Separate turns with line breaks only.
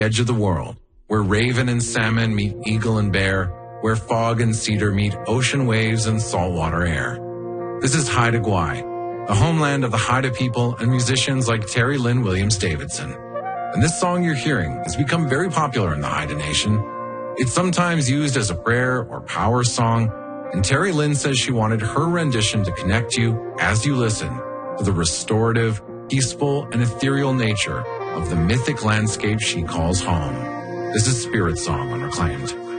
edge of the world, where raven and salmon meet eagle and bear, where fog and cedar meet ocean waves and saltwater air. This is Haida Gwaii, the homeland of the Haida people and musicians like Terry Lynn Williams Davidson. And this song you're hearing has become very popular in the Haida Nation. It's sometimes used as a prayer or power song, and Terry Lynn says she wanted her rendition to connect you, as you listen, to the restorative, peaceful, and ethereal nature of the mythic landscape she calls home. This is Spirit Song on Reclaimed.